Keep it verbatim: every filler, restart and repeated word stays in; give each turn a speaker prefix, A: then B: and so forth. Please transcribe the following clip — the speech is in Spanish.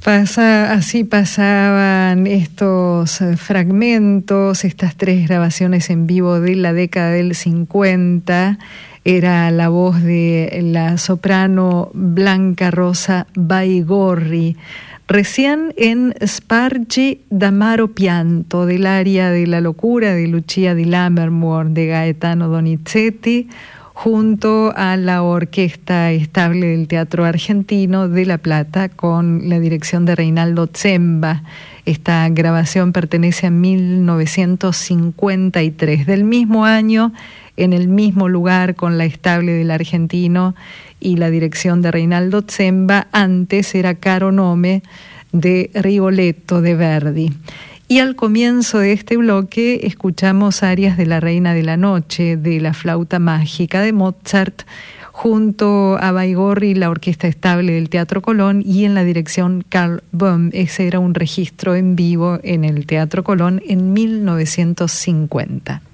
A: Pasa, así pasaban estos fragmentos, estas tres grabaciones en vivo de la década del cincuenta. Era la voz de la soprano Blanca Rosa Baigorri. Recién en Spargi d'amaro pianto, del aria de la locura de Lucia di Lammermoor de Gaetano Donizetti, junto a la Orquesta Estable del Teatro Argentino de La Plata, con la dirección de Reinaldo Zemba. Esta grabación pertenece a mil novecientos cincuenta y tres. Del mismo año, en el mismo lugar, con la Estable del Argentino y la dirección de Reinaldo Zemba. Antes era Caro Nome de Rigoletto de Verdi. Y al comienzo de este bloque escuchamos arias de La Reina de la Noche, de La Flauta Mágica de Mozart, junto a Baigorri, la Orquesta Estable del Teatro Colón, y en la dirección Carl Böhm. Ese era un registro en vivo en el Teatro Colón en mil novecientos cincuenta.